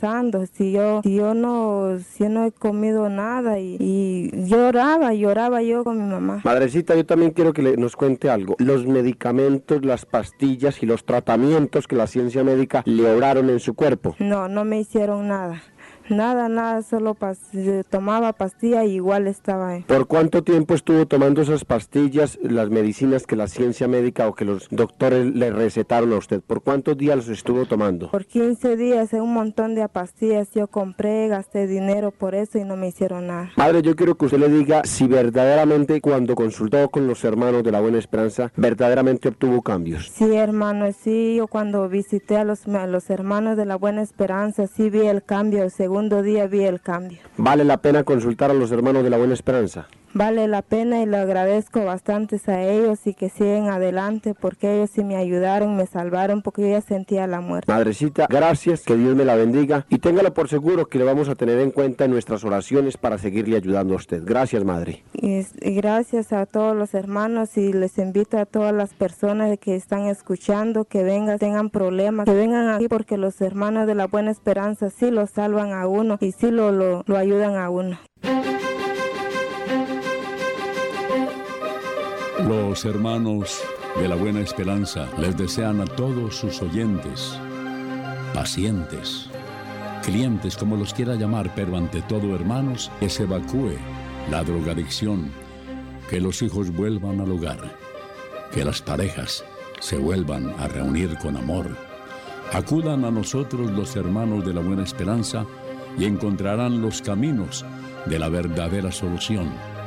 pasando? Si yo no he comido nada y lloraba yo con mi mamá. Madrecita, yo también quiero que nos cuente algo. Los medicamentos, las pastillas y los tratamientos que la ciencia médica le obraron en su cuerpo. No me hicieron nada. Nada, solo tomaba pastillas y igual estaba ahí. ¿Por cuánto tiempo estuvo tomando esas pastillas, las medicinas que la ciencia médica o que los doctores le recetaron a usted? ¿Por cuántos días los estuvo tomando? Por 15 días, un montón de pastillas yo compré, gasté dinero por eso y no me hicieron nada. Madre, yo quiero que usted le diga si verdaderamente cuando consultó con los hermanos de la Buena Esperanza, verdaderamente obtuvo cambios. Sí, hermano, sí, yo cuando visité a los hermanos de la Buena Esperanza, sí vi el cambio, el segundo día vi el cambio. ¿Vale la pena consultar a los hermanos de la Buena Esperanza? Vale la pena y le agradezco bastante a ellos y que siguen adelante porque ellos sí me ayudaron, me salvaron porque yo ya sentía la muerte. Madrecita, gracias, que Dios me la bendiga y téngalo por seguro que le vamos a tener en cuenta en nuestras oraciones para seguirle ayudando a usted. Gracias, madre. Y gracias a todos los hermanos y les invito a todas las personas que están escuchando que vengan, tengan problemas, que vengan aquí porque los hermanos de la Buena Esperanza sí lo salvan a uno y sí lo ayudan a uno. Los hermanos de la Buena Esperanza les desean a todos sus oyentes, pacientes, clientes, como los quiera llamar, pero ante todo hermanos, que se evacúe la drogadicción, que los hijos vuelvan al hogar, que las parejas se vuelvan a reunir con amor. Acudan a nosotros los hermanos de la Buena Esperanza y encontrarán los caminos de la verdadera solución.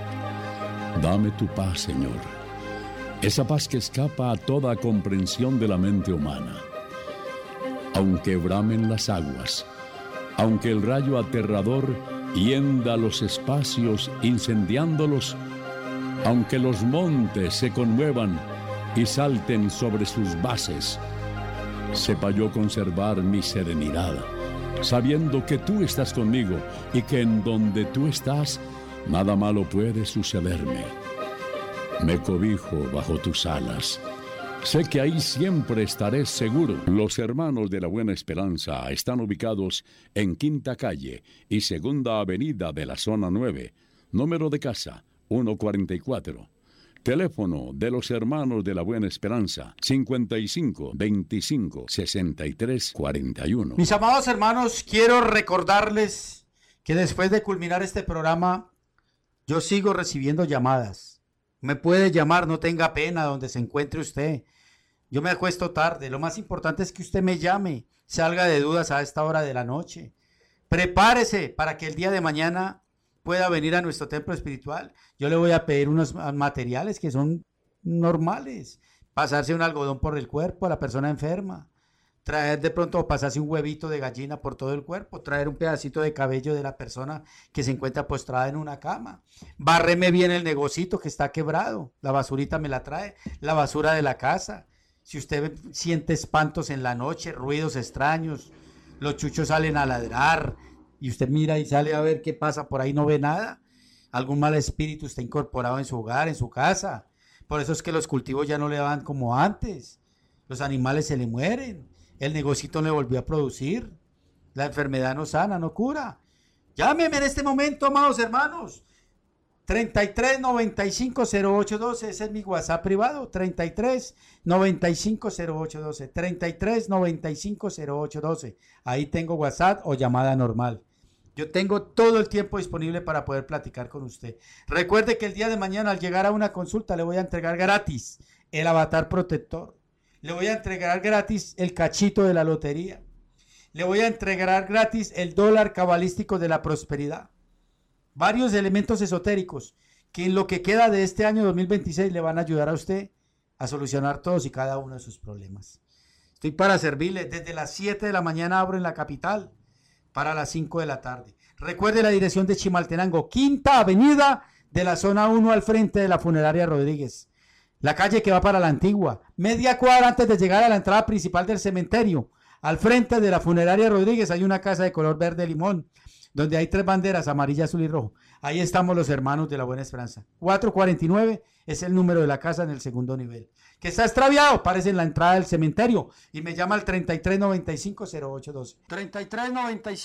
Dame tu paz, Señor. Esa paz que escapa a toda comprensión de la mente humana. Aunque bramen las aguas, aunque el rayo aterrador hienda los espacios incendiándolos, aunque los montes se conmuevan y salten sobre sus bases, sepa yo conservar mi serenidad, sabiendo que tú estás conmigo y que en donde tú estás, nada malo puede sucederme. Me cobijo bajo tus alas. Sé que ahí siempre estaré seguro. Los hermanos de la Buena Esperanza están ubicados en Quinta Calle y Segunda Avenida de la Zona 9. Número de casa, 144. Teléfono de los hermanos de la Buena Esperanza, 55 25 63 41. Mis amados hermanos, quiero recordarles que después de culminar este programa, yo sigo recibiendo llamadas. Me puede llamar, no tenga pena donde se encuentre usted. Yo me acuesto tarde. Lo más importante es que usted me llame, salga de dudas a esta hora de la noche. Prepárese para que el día de mañana pueda venir a nuestro templo espiritual. Yo le voy a pedir unos materiales que son normales. Pasarse un algodón por el cuerpo a la persona enferma. Traer de pronto, pasarse un huevito de gallina por todo el cuerpo, traer un pedacito de cabello de la persona que se encuentra postrada en una cama, bárreme bien el negocito que está quebrado, la basurita me la trae, la basura de la casa. Si usted siente espantos en la noche, ruidos extraños, los chuchos salen a ladrar y usted mira y sale a ver qué pasa, por ahí no ve nada, algún mal espíritu está incorporado en su hogar, en su casa. Por eso es que los cultivos ya no le dan como antes, los animales se le mueren. El negocito le volvió a producir. La enfermedad no sana, no cura. Llámeme en este momento, amados hermanos. 33 95 08 12. Ese es mi WhatsApp privado. 33 95 08 12. 33 95 08 12. Ahí tengo WhatsApp o llamada normal. Yo tengo todo el tiempo disponible para poder platicar con usted. Recuerde que el día de mañana al llegar a una consulta le voy a entregar gratis el avatar protector. Le voy a entregar gratis el cachito de la lotería. Le voy a entregar gratis el dólar cabalístico de la prosperidad. Varios elementos esotéricos que en lo que queda de este año 2026 le van a ayudar a usted a solucionar todos y cada uno de sus problemas. Estoy para servirle. Desde las 7 de la mañana abro en la capital para las 5 de la tarde. Recuerde la dirección de Chimaltenango, Quinta Avenida de la Zona 1 al frente de la Funeraria Rodríguez. La calle que va para la Antigua, media cuadra antes de llegar a la entrada principal del cementerio. Al frente de la Funeraria Rodríguez hay una casa de color verde limón, donde hay 3 banderas, amarilla, azul y rojo. Ahí estamos los hermanos de la Buena Esperanza. 449 es el número de la casa en el segundo nivel. Que está extraviado, parece en la entrada del cementerio. Y me llama al 33 95 08 12. 33 95